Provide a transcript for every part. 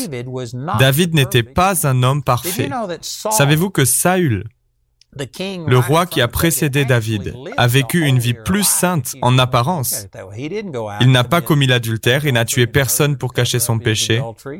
David n'était pas un homme parfait. Savez-vous que Saül, le roi qui a précédé David, a vécu une vie plus sainte en apparence? Il n'a pas commis l'adultère et n'a tué personne pour cacher son péché.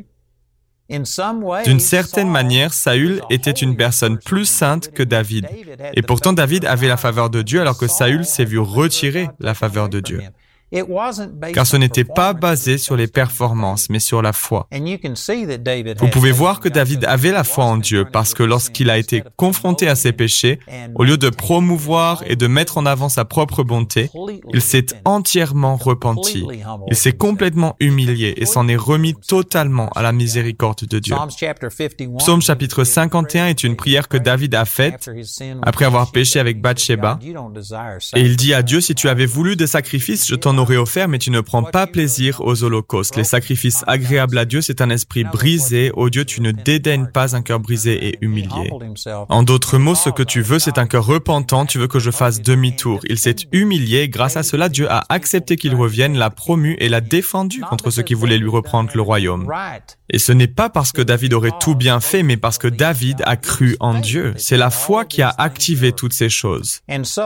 D'une certaine manière, Saül était une personne plus sainte que David. Et pourtant, David avait la faveur de Dieu alors que Saül s'est vu retirer la faveur de Dieu. Car ce n'était pas basé sur les performances, mais sur la foi. Vous pouvez voir que David avait la foi en Dieu parce que lorsqu'il a été confronté à ses péchés, au lieu de promouvoir et de mettre en avant sa propre bonté, il s'est entièrement repenti. Il s'est complètement humilié et s'en est remis totalement à la miséricorde de Dieu. Psaume chapitre 51 est une prière que David a faite après avoir péché avec Bathsheba. Et il dit à Dieu, si tu avais voulu des sacrifices, je t'en aurais offert, mais tu ne prends pas plaisir aux holocaustes. Les sacrifices agréables à Dieu, c'est un esprit brisé. Ô Dieu, tu ne dédaignes pas un cœur brisé et humilié. En d'autres mots, ce que tu veux, c'est un cœur repentant. Tu veux que je fasse demi-tour. Il s'est humilié. Grâce à cela, Dieu a accepté qu'il revienne, l'a promu et l'a défendu contre ceux qui voulaient lui reprendre le royaume. Et ce n'est pas parce que David aurait tout bien fait, mais parce que David a cru en Dieu. C'est la foi qui a activé toutes ces choses.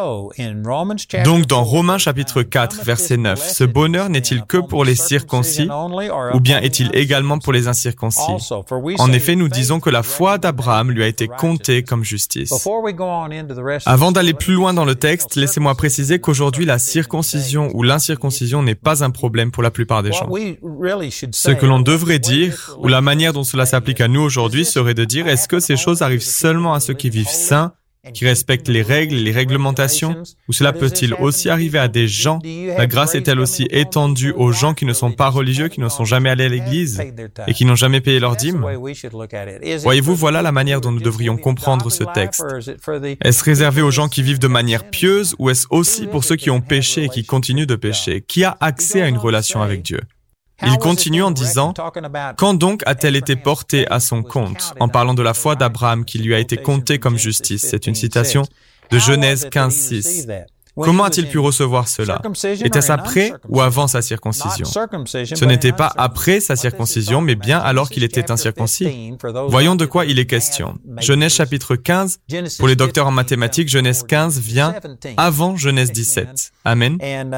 Donc, dans Romains chapitre 4, verset 9, ce bonheur n'est-il que pour les circoncis, ou bien est-il également pour les incirconcis? En effet, nous disons que la foi d'Abraham lui a été comptée comme justice. Avant d'aller plus loin dans le texte, laissez-moi préciser qu'aujourd'hui, la circoncision ou l'incirconcision n'est pas un problème pour la plupart des gens. Ce que l'on devrait dire, ou la manière dont cela s'applique à nous aujourd'hui, serait de dire, est-ce que ces choses arrivent seulement à ceux qui vivent sains, qui respectent les règles et les réglementations, ou cela peut-il aussi arriver à des gens? La grâce est-elle aussi étendue aux gens qui ne sont pas religieux, qui ne sont jamais allés à l'église et qui n'ont jamais payé leur dîme? Voyez-vous, voilà la manière dont nous devrions comprendre ce texte. Est-ce réservé aux gens qui vivent de manière pieuse ou est-ce aussi pour ceux qui ont péché et qui continuent de pécher? Qui a accès à une relation avec Dieu? Il continue en disant, « Quand donc a-t-elle été portée à son compte ?» en parlant de la foi d'Abraham qui lui a été comptée comme justice. C'est une citation de Genèse 15:6. Comment a-t-il pu recevoir cela? Était-ce après ou avant sa circoncision? Ce n'était pas après sa circoncision, mais bien alors qu'il était incirconcis. Voyons de quoi il est question. Genèse chapitre 15, pour les docteurs en mathématiques, Genèse 15 vient avant Genèse 17. Amen.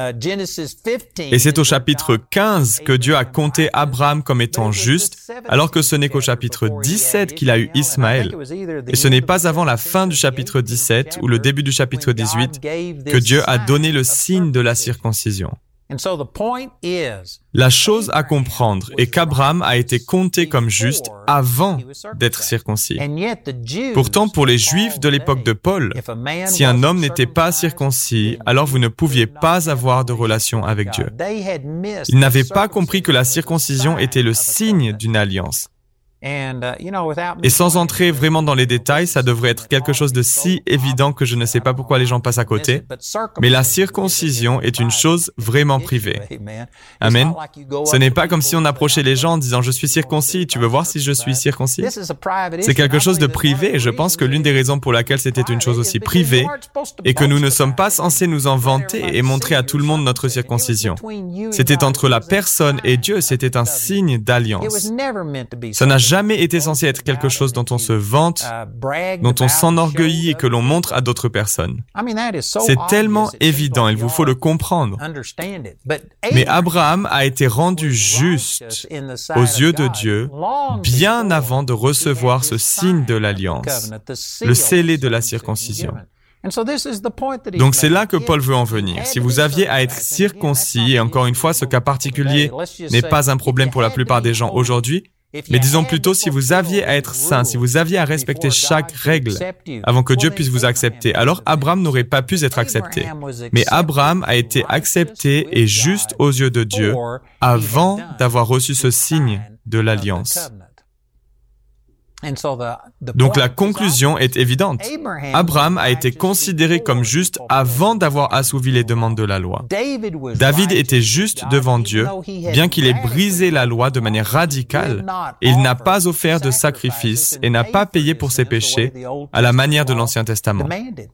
Et c'est au chapitre 15 que Dieu a compté Abraham comme étant juste, alors que ce n'est qu'au chapitre 17 qu'il a eu Ismaël. Et ce n'est pas avant la fin du chapitre 17 ou le début du chapitre 18 que Dieu a donné le signe de la circoncision. La chose à comprendre est qu'Abraham a été compté comme juste avant d'être circoncis. Pourtant, pour les Juifs de l'époque de Paul, si un homme n'était pas circoncis, alors vous ne pouviez pas avoir de relation avec Dieu. Ils n'avaient pas compris que la circoncision était le signe d'une alliance. Et sans entrer vraiment dans les détails, ça devrait être quelque chose de si évident que je ne sais pas pourquoi les gens passent à côté. Mais la circoncision est une chose vraiment privée. Amen. Ce n'est pas comme si on approchait les gens en disant « Je suis circoncis, tu veux voir si je suis circoncis ?» C'est quelque chose de privé et je pense que l'une des raisons pour laquelle c'était une chose aussi privée est que nous ne sommes pas censés nous en vanter et montrer à tout le monde notre circoncision. C'était entre la personne et Dieu, c'était un signe d'alliance. Ça n'a jamais été censé être quelque chose dont on se vante, dont on s'enorgueillit et que l'on montre à d'autres personnes. C'est tellement évident, il vous faut le comprendre. Mais Abraham a été rendu juste aux yeux de Dieu bien avant de recevoir ce signe de l'alliance, le scellé de la circoncision. Donc c'est là que Paul veut en venir. Si vous aviez à être circoncis, et encore une fois, ce cas particulier n'est pas un problème pour la plupart des gens aujourd'hui, mais disons plutôt si vous aviez à être saint, si vous aviez à respecter chaque règle avant que Dieu puisse vous accepter, alors Abraham n'aurait pas pu être accepté. Mais Abraham a été accepté et juste aux yeux de Dieu avant d'avoir reçu ce signe de l'alliance. Donc la conclusion est évidente. Abraham a été considéré comme juste avant d'avoir assouvi les demandes de la loi. David était juste devant Dieu, bien qu'il ait brisé la loi de manière radicale, et il n'a pas offert de sacrifice et n'a pas payé pour ses péchés à la manière de l'Ancien Testament.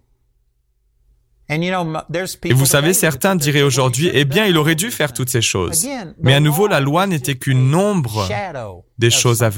Et vous savez, certains diraient aujourd'hui, eh bien, il aurait dû faire toutes ces choses. Mais à nouveau, la loi n'était qu'une ombre des choses à venir.